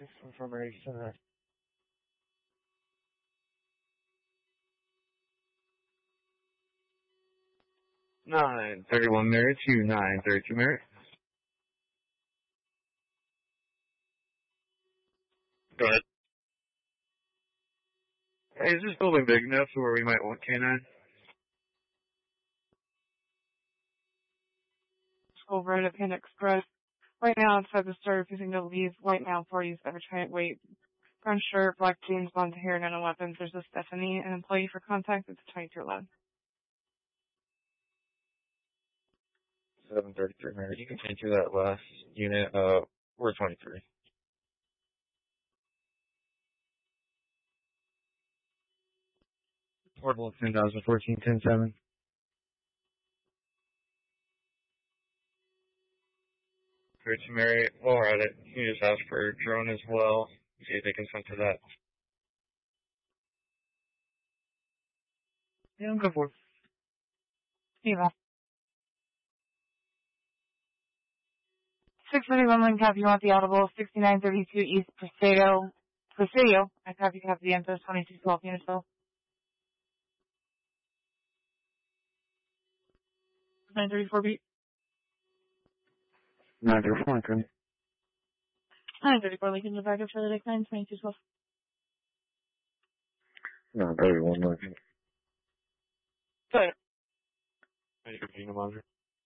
information. 931 Merritt to 932 Merritt. Go ahead. Hey, is this building big enough to where we might want K9? Over at Panda Express. Right now, it says the starter using to leave white now for you, ever try it, wait. Brown shirt, black jeans, blonde hair, nano weapons. There's a Stephanie, an employee for contact. It's 2211. 733 Merritt. You can change to that last unit. We're 23. Portable 10,014, 10-7. Great to Mary. While we're at it, you just ask for a drone as well. See if they can send to that. Yeah, I'm good for it. Yeah. 631 Lincoln, you want the audible, 6932 East Presidio. I copy the Enzo 2212 Unitsville. 934 beat. 934 Lincoln. 934 Lincoln, Nevada, Charlie Lake 9, 2212. 931 Lincoln. Sorry. Thank you for being a monitor.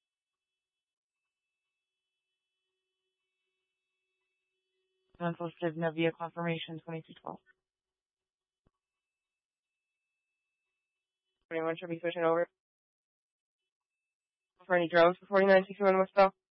Unsolicited no via confirmation 2212. 21 should be switching over. For any drones for 4961 Westbell.